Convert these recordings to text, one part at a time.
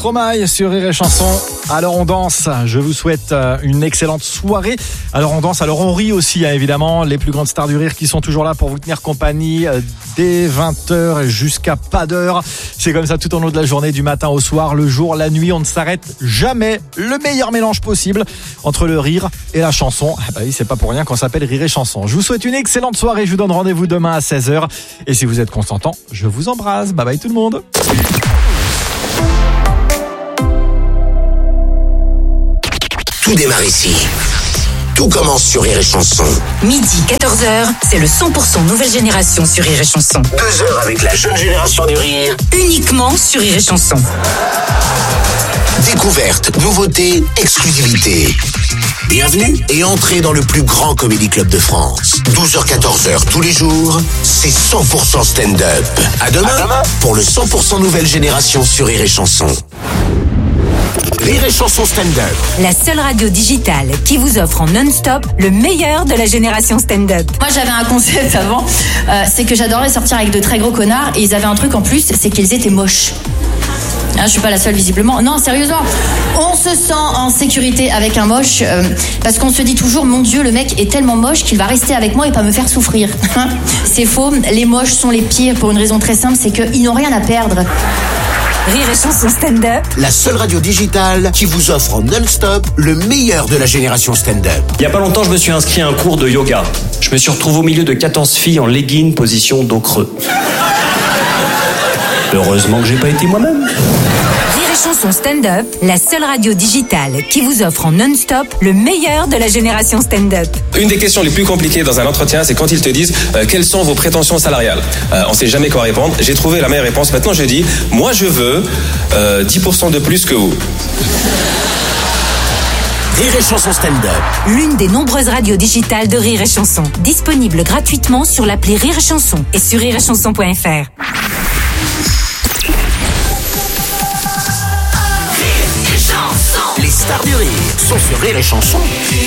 Stromae sur Rire et Chanson. Alors on danse, je vous souhaite une excellente soirée. Alors on danse, alors on rit aussi évidemment. Les plus grandes stars du rire qui sont toujours là pour vous tenir compagnie dès 20h jusqu'à pas d'heure. C'est comme ça tout au long de la journée, du matin au soir, le jour, la nuit, on ne s'arrête jamais. Le meilleur mélange possible entre le rire et la chanson. Ah bah oui, c'est pas pour rien qu'on s'appelle Rire et Chanson. Je vous souhaite une excellente soirée, je vous donne rendez-vous demain à 16h. Et si vous êtes consentant, je vous embrasse. Bye bye tout le monde. Tout démarre ici. Tout commence sur Rire et Chanson. Midi, 14h, c'est le 100% nouvelle génération sur Rire et Chanson. 2 heures avec la jeune génération du rire. Uniquement sur Rire et Chanson. Découverte, nouveauté, exclusivité. Bienvenue et entrez dans le plus grand comédie club de France. 12h-14h tous les jours, c'est 100% stand-up. À demain pour le 100% nouvelle génération sur Rire et Chanson. Rire et Chanson stand-up. La seule radio digitale qui vous offre en non-stop le meilleur de la génération stand-up. Moi j'avais un concept avant, c'est que j'adorais sortir avec de très gros connards et ils avaient un truc en plus, c'est qu'ils étaient moches. Je suis pas la seule visiblement. Non, sérieusement, on se sent en sécurité avec un moche parce qu'on se dit toujours, mon Dieu, le mec est tellement moche qu'il va rester avec moi et pas me faire souffrir. C'est faux, les moches sont les pires pour une raison très simple, c'est qu'ils n'ont rien à perdre. Rire et Chanson stand-up. La seule radio digitale qui vous offre en non-stop le meilleur de la génération stand-up. Il y a pas longtemps, je me suis inscrit à un cours de yoga. Je me suis retrouvé au milieu de 14 filles en legging, position dos creux. Heureusement que j'ai pas été moi-même. Rire et Chanson stand-up, la seule radio digitale qui vous offre en non-stop le meilleur de la génération stand-up. Une des questions les plus compliquées dans un entretien, c'est quand ils te disent quelles sont vos prétentions salariales. On sait jamais quoi répondre. J'ai trouvé la meilleure réponse. Maintenant, je dis, moi, je veux 10% de plus que vous. Rire et Chanson stand-up. L'une des nombreuses radios digitales de Rire et Chanson. Disponible gratuitement sur l'appli Rire et Chanson et sur rireetchanson.fr. Les stars du rire sont sur Rire et Chanson.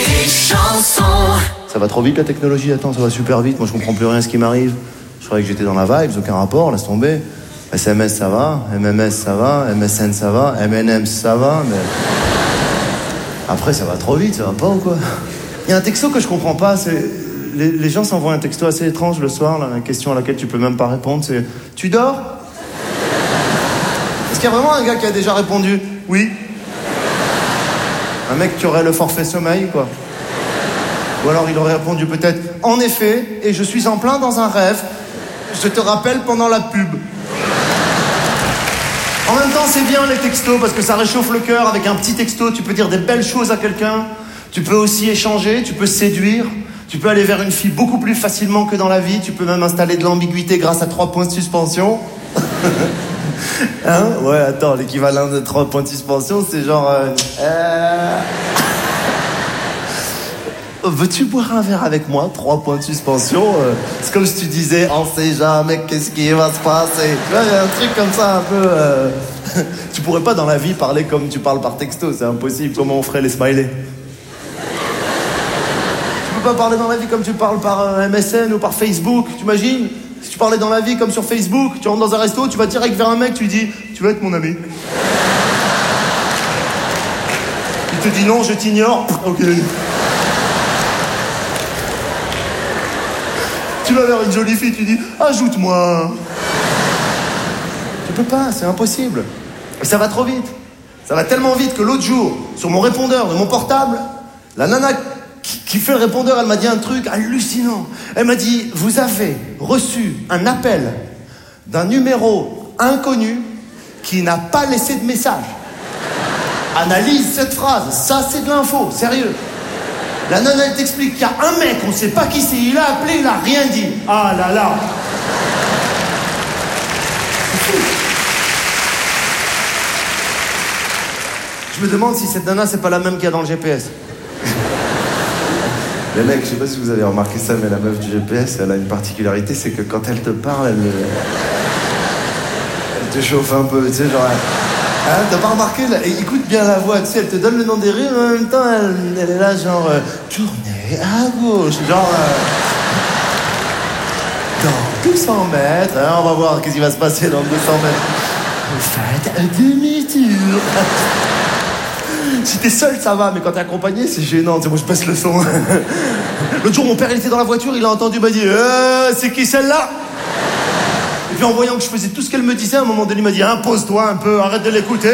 Ça va trop vite la technologie, attends, ça va super vite. Moi je comprends plus rien à ce qui m'arrive. Je croyais que j'étais dans la vibe, aucun rapport, laisse tomber. SMS ça va, MMS ça va, MSN ça va, MNM ça va, mais... Après ça va trop vite, ça va pas ou quoi? Il y a un texto que je comprends pas, c'est... Les gens s'envoient un texto assez étrange le soir, là, la question à laquelle tu peux même pas répondre, c'est... Tu dors? Est-ce qu'il y a vraiment un gars qui a déjà répondu? Oui. Un mec qui aurait le forfait sommeil, quoi. Ou alors il aurait répondu peut-être « En effet, et je suis en plein dans un rêve. Je te rappelle pendant la pub. » En même temps, c'est bien les textos parce que ça réchauffe le cœur. Avec un petit texto, tu peux dire des belles choses à quelqu'un. Tu peux aussi échanger, tu peux séduire. Tu peux aller vers une fille beaucoup plus facilement que dans la vie. Tu peux même installer de l'ambiguïté grâce à 3 points de suspension. Hein? Ouais, attends, l'équivalent de 3 points de suspension, c'est genre... Veux-tu boire un verre avec moi? 3 points de suspension. C'est comme si tu disais, on sait jamais qu'est-ce qui va se passer. Tu vois, il y a un truc comme ça un peu... Tu pourrais pas dans la vie parler comme tu parles par texto, c'est impossible. Comment on ferait les smileys? Tu peux pas parler dans la vie comme tu parles par MSN ou par Facebook, tu imagines? Si tu parlais dans la vie comme sur Facebook, tu rentres dans un resto, tu vas direct vers un mec, tu lui dis « Tu veux être mon ami ?» Il te dit « Non, je t'ignore. » Ok. Tu vas vers une jolie fille, tu dis « Ajoute-moi. » Tu peux pas, c'est impossible. Et ça va trop vite. Ça va tellement vite que l'autre jour, sur mon répondeur de mon portable, la nana qui fait le répondeur, elle m'a dit un truc hallucinant. Elle m'a dit, vous avez reçu un appel d'un numéro inconnu qui n'a pas laissé de message. Analyse cette phrase, ça c'est de l'info, sérieux. La nana elle t'explique qu'il y a un mec, on sait pas qui c'est, il a appelé, il a rien dit. Ah là là. Je me demande si cette nana c'est pas la même qu'il y a dans le GPS. Les mecs, je sais pas si vous avez remarqué ça, mais la meuf du GPS, elle a une particularité, c'est que quand elle te parle, elle te chauffe un peu, tu sais, genre... Hein, t'as pas remarqué, là, écoute bien la voix, tu sais, elle te donne le nom des rues, mais en même temps, elle est là, genre... tournez à gauche, genre... dans 200 mètres, hein, on va voir qu'est-ce qui va se passer dans 200 mètres. Faites un demi-tour. Si t'es seul, ça va, mais quand t'es accompagné, c'est gênant. Tu sais, moi, je baisse le son. L'autre jour, mon père, il était dans la voiture, il a entendu, il m'a dit c'est qui celle-là? Et puis en voyant que je faisais tout ce qu'elle me disait, à un moment donné, il m'a dit impose-toi un peu, arrête de l'écouter.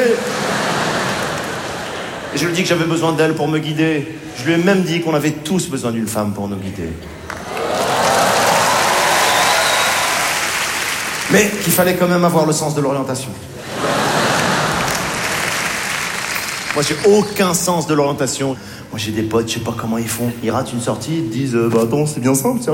Et je lui ai dit que j'avais besoin d'elle pour me guider. Je lui ai même dit qu'on avait tous besoin d'une femme pour nous guider. Mais qu'il fallait quand même avoir le sens de l'orientation. Moi, j'ai aucun sens de l'orientation. Moi, j'ai des potes, je sais pas comment ils font. Ils ratent une sortie, ils te disent attends, c'est bien simple,